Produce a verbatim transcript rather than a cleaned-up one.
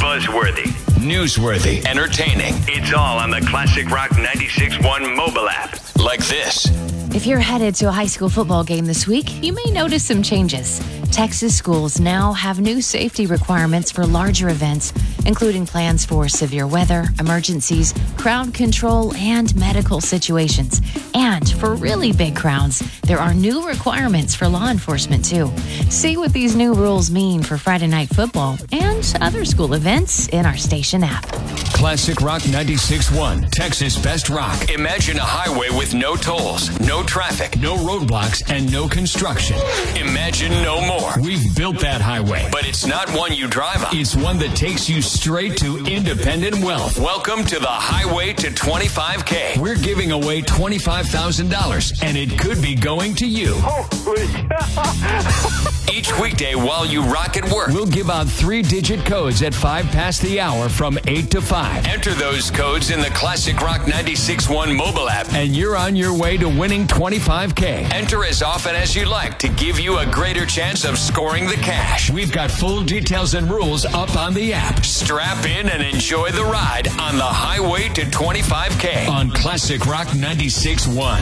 buzzworthy, newsworthy, entertaining. It's all on the Classic Rock ninety-six point one mobile app. Like this. If you're headed to a high school football game this week, you may notice some changes. Texas schools now have new safety requirements for larger events, including plans for severe weather, emergencies, crowd control, and medical situations. And for really big crowds, there are new requirements for law enforcement, too. See what these new rules mean for Friday Night Football and other school events in our station app. Classic Rock ninety-six point one, Texas Best Rock. Imagine a highway with no tolls, no traffic, no roadblocks, and no construction. Imagine no more. We've built that highway, but it's not one you drive on. It's one that takes you straight to independent wealth. Welcome to the Highway to twenty-five K. We're giving away twenty-five thousand dollars, and it could be going to you. Each weekday while you rock at work, we'll give out three-digit codes at five past the hour from eight to five. Enter those codes in the Classic Rock ninety-six point one mobile app, and you're on your way to winning twenty-five K. Enter as often as you like to give you a greater chance of scoring the cash. We've got full details and rules up on the app. Strap in and enjoy the ride on the Highway to twenty-five K on Classic Rock ninety-six point one.